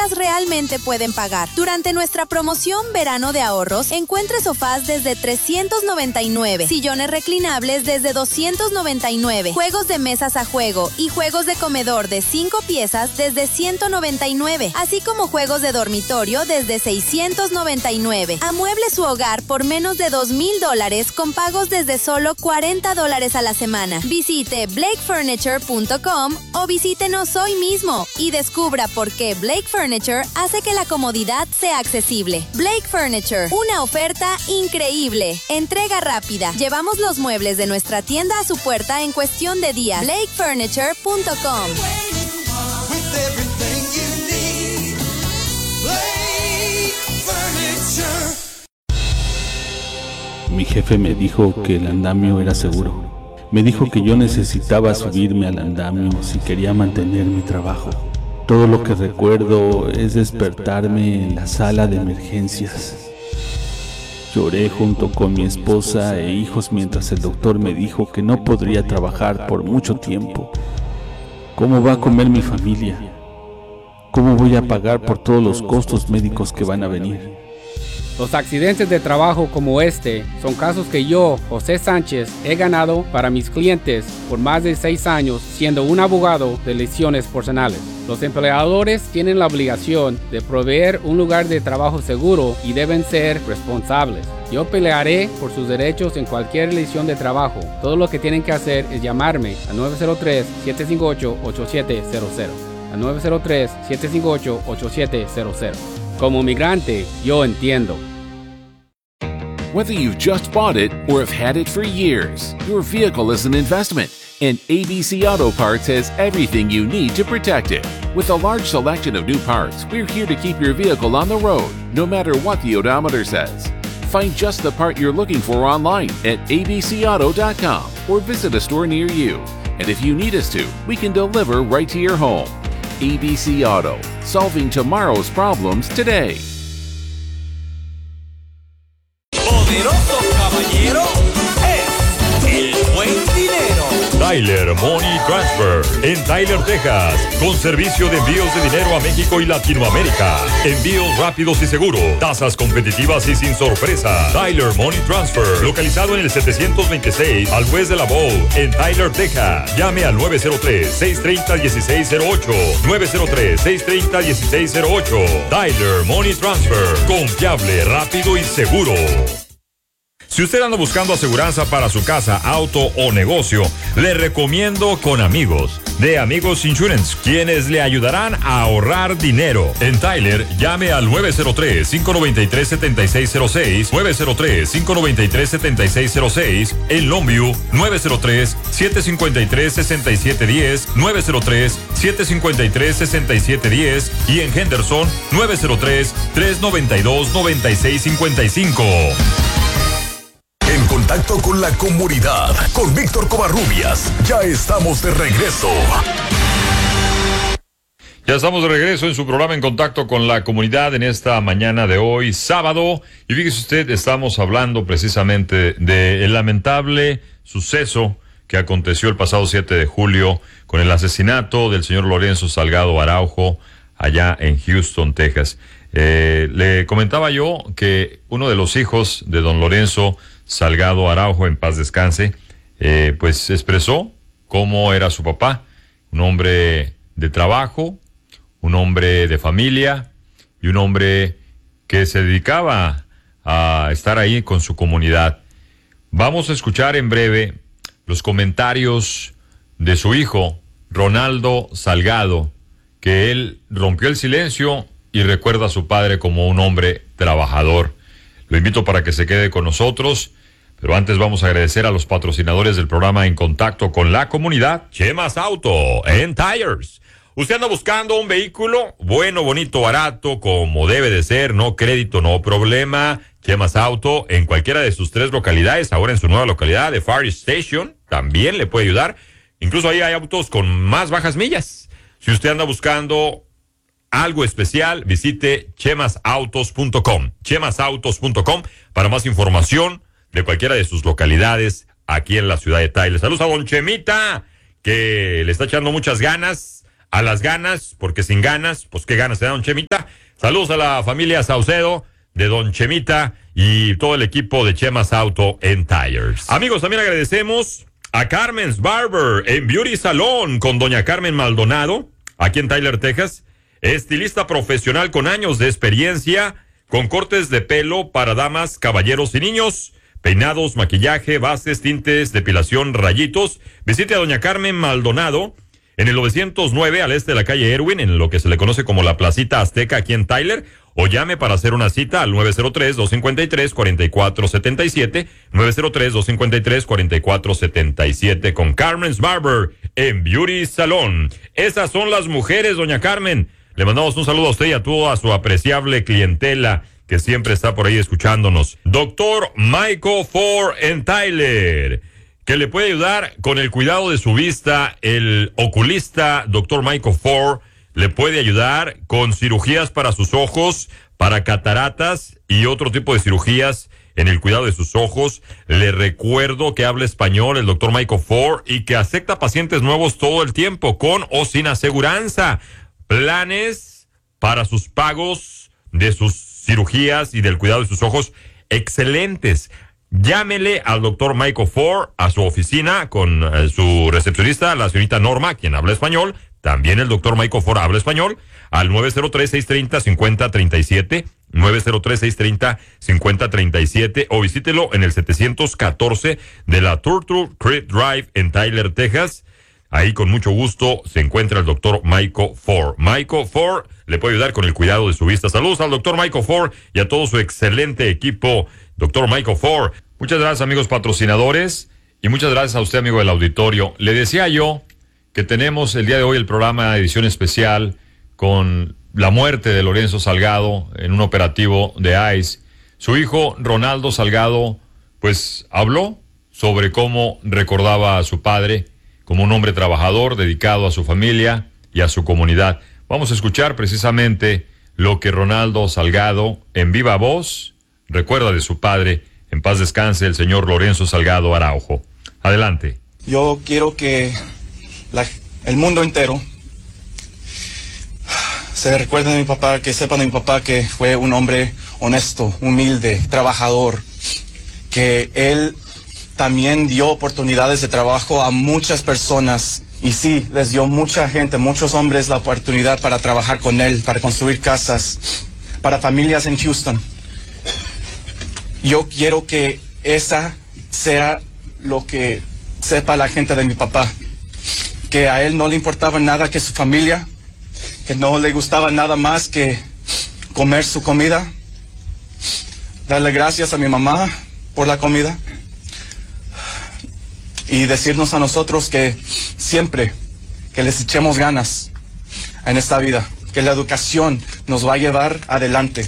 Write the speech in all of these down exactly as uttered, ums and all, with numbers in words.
personas realmente pueden pagar. Durante nuestra promoción Verano de Ahorros, encuentre sofás desde trescientos noventa y nueve, sillones reclinables desde doscientos noventa y nueve, juegos de mesas a juego y juegos de comedor de cinco piezas desde ciento noventa y nueve, así como juegos de dormitorio desde seiscientos noventa y nueve. Amueble su hogar por menos de dos mil dólares con pagos desde solo cuarenta dólares a la semana. Visite blake furniture punto com o visítenos hoy mismo y descubra por qué Blake Furniture hace que la comodidad sea accesible. Blake Furniture, una oferta increíble. Entrega rápida. Llevamos los muebles de nuestra tienda a su puerta en cuestión de días. blake furniture punto com. Mi jefe me dijo que el andamio era seguro. Me dijo que yo necesitaba subirme al andamio si quería mantener mi trabajo. Todo lo que recuerdo es despertarme en la sala de emergencias. Lloré junto con mi esposa e hijos mientras el doctor me dijo que no podría trabajar por mucho tiempo. ¿Cómo va a comer mi familia? ¿Cómo voy a pagar por todos los costos médicos que van a venir? Los accidentes de trabajo como este son casos que yo, José Sánchez, he ganado para mis clientes por más de seis años siendo un abogado de lesiones personales. Los empleadores tienen la obligación de proveer un lugar de trabajo seguro y deben ser responsables. Yo pelearé por sus derechos en cualquier lesión de trabajo. Todo lo que tienen que hacer es llamarme a nueve cero tres, siete cinco ocho, ocho siete cero cero. A nueve cero tres, siete cinco ocho, ocho siete cero cero. Como migrante, yo entiendo. Whether you've just bought it or have had it for years, your vehicle is an investment, and A B C Auto Parts has everything you need to protect it. With a large selection of new parts, we're here to keep your vehicle on the road, no matter what the odometer says. Find just the part you're looking for online at a b c auto dot com or visit a store near you. And if you need us to, we can deliver right to your home. A B C Auto, solving tomorrow's problems today. Poderoso caballero es el buen dinero. Tyler Money Transfer en Tyler, Texas, con servicio de envíos de dinero a México y Latinoamérica. Envíos rápidos y seguros, tasas competitivas y sin sorpresa. Tyler Money Transfer, localizado en el setecientos veintiséis al West de la Bow, en Tyler, Texas. Llame al nueve cero tres, seis tres cero, uno seis cero ocho. nueve cero tres, seis tres cero, uno seis cero ocho. Tyler Money Transfer, confiable, rápido y seguro. Si usted anda buscando aseguranza para su casa, auto o negocio, le recomiendo Con Amigos, de Amigos Insurance, quienes le ayudarán a ahorrar dinero. En Tyler, llame al nueve cero tres, cinco nueve tres, siete seis cero seis, nueve cero tres, cinco nueve tres, siete seis cero seis. En Longview, nueve cero tres, siete cinco tres, seis siete uno cero, nueve cero tres, siete cinco tres, seis siete uno cero. Y en Henderson, nueve cero tres, tres nueve dos, nueve seis cinco cinco. En contacto con la comunidad, con Víctor Covarrubias. Ya estamos de regreso. Ya estamos de regreso en su programa En Contacto con la Comunidad en esta mañana de hoy, sábado. Y fíjese usted, estamos hablando precisamente del lamentable suceso que aconteció el pasado siete de julio con el asesinato del señor Lorenzo Salgado Araujo allá en Houston, Texas. Eh, le comentaba yo que uno de los hijos de don Lorenzo Salgado Araujo, en paz descanse, eh, pues expresó cómo era su papá, un hombre de trabajo, un hombre de familia y un hombre que se dedicaba a estar ahí con su comunidad. Vamos a escuchar en breve los comentarios de su hijo, Ronaldo Salgado, que él rompió el silencio y recuerda a su padre como un hombre trabajador. Lo invito para que se quede con nosotros, pero antes vamos a agradecer a los patrocinadores del programa En Contacto con la Comunidad. Chemas Auto en Tires. ¿Usted anda buscando un vehículo bueno, bonito, barato, como debe de ser? No crédito, no problema. Chemas Auto en cualquiera de sus tres localidades, ahora en su nueva localidad de Fire Station, también le puede ayudar. Incluso ahí hay autos con más bajas millas. Si usted anda buscando algo especial, visite chemas autos punto com. chemas autos punto com para más información de cualquiera de sus localidades aquí en la ciudad de Tyler. Saludos a don Chemita, que le está echando muchas ganas a las ganas, porque sin ganas, pues qué ganas te da don Chemita. Saludos a la familia Saucedo de don Chemita y todo el equipo de Chemas Auto and Tires. Amigos, también agradecemos a Carmen's Barber en Beauty Salon con doña Carmen Maldonado, aquí en Tyler, Texas. Estilista profesional con años de experiencia, con cortes de pelo para damas, caballeros y niños, peinados, maquillaje, bases, tintes, depilación, rayitos. Visite a doña Carmen Maldonado en el novecientos nueve al este de la calle Erwin, en lo que se le conoce como la Placita Azteca aquí en Tyler, o llame para hacer una cita al nueve cero tres, dos cinco tres, cuatro cuatro siete siete, nueve cero tres, dos cinco tres, cuatro cuatro siete siete con Carmen's Barber en Beauty Salon. Esas son las mujeres, doña Carmen. Le mandamos un saludo a usted y a toda su apreciable clientela que siempre está por ahí escuchándonos. Doctor Michael Ford en Tyler, que le puede ayudar con el cuidado de su vista. El oculista doctor Michael Ford le puede ayudar con cirugías para sus ojos, para cataratas y otro tipo de cirugías en el cuidado de sus ojos. Le recuerdo que habla español el doctor Michael Ford y que acepta pacientes nuevos todo el tiempo, con o sin aseguranza. Planes para sus pagos de sus cirugías y del cuidado de sus ojos excelentes. Llámele al doctor Michael Ford a su oficina con eh, su recepcionista, la señorita Norma, quien habla español. También el doctor Michael Ford habla español, al nueve cero tres, seis tres cero, cinco cero tres siete, nueve cero tres, seis tres cero, cinco cero tres siete, o visítelo en el setecientos catorce de la Turtle Creek Drive en Tyler, Texas. Ahí con mucho gusto se encuentra el doctor Michael Ford. Michael Ford le puede ayudar con el cuidado de su vista. Saludos al doctor Michael Ford y a todo su excelente equipo, doctor Michael Ford. Muchas gracias, amigos patrocinadores, y muchas gracias a usted, amigo del auditorio. Le decía yo que tenemos el día de hoy el programa edición especial con la muerte de Lorenzo Salgado en un operativo de I C E. Su hijo, Ronaldo Salgado, pues habló sobre cómo recordaba a su padre como un hombre trabajador, dedicado a su familia y a su comunidad. Vamos a escuchar precisamente lo que Ronaldo Salgado, en viva voz, recuerda de su padre. En paz descanse el señor Lorenzo Salgado Araujo. Adelante. Yo quiero que la, el mundo entero se recuerde de mi papá, que sepan de mi papá que fue un hombre honesto, humilde, trabajador, que él también dio oportunidades de trabajo a muchas personas, y sí, les dio mucha gente, muchos hombres la oportunidad para trabajar con él, para construir casas, para familias en Houston. Yo quiero que esa sea lo que sepa la gente de mi papá, que a él no le importaba nada que su familia, que no le gustaba nada más que comer su comida, darle gracias a mi mamá por la comida, y decirnos a nosotros que siempre que les echemos ganas en esta vida, que la educación nos va a llevar adelante.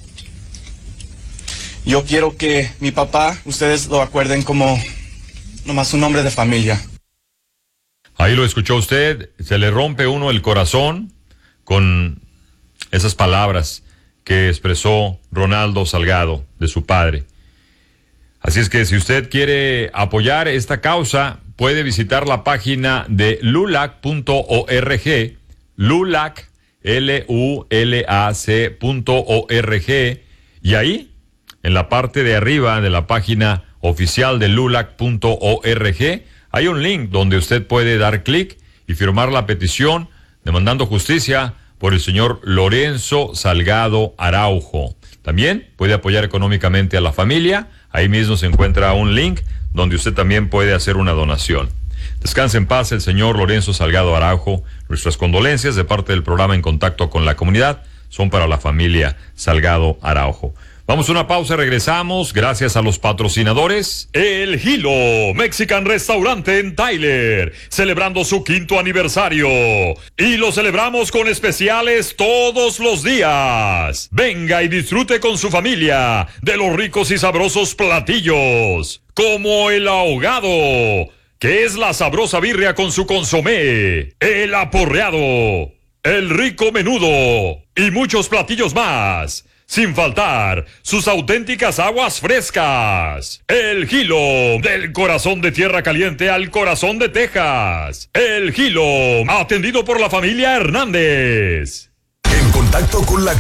Yo quiero que mi papá, ustedes lo acuerden como nomás un hombre de familia. Ahí lo escuchó usted, se le rompe uno el corazón con esas palabras que expresó Ronaldo Salgado de su padre. Así es que si usted quiere apoyar esta causa, puede visitar la página de lulac punto org, lulac, L U L A C punto org, y ahí, en la parte de arriba de la página oficial de lulac punto org, hay un link donde usted puede dar clic y firmar la petición demandando justicia por el señor Lorenzo Salgado Araujo. También puede apoyar económicamente a la familia. Ahí mismo se encuentra un link donde usted también puede hacer una donación. Descanse en paz el señor Lorenzo Salgado Araujo. Nuestras condolencias de parte del programa En Contacto con la Comunidad son para la familia Salgado Araujo. Vamos a una pausa, regresamos gracias a los patrocinadores. El Hilo Mexican Restaurante en Tyler, celebrando su quinto aniversario. Y lo celebramos con especiales todos los días. Venga y disfrute con su familia de los ricos y sabrosos platillos, como el ahogado, que es la sabrosa birria con su consomé, el aporreado, el rico menudo y muchos platillos más. Sin faltar sus auténticas aguas frescas. El Gilo, del corazón de Tierra Caliente al corazón de Texas. El Gilo, atendido por la familia Hernández. En contacto con la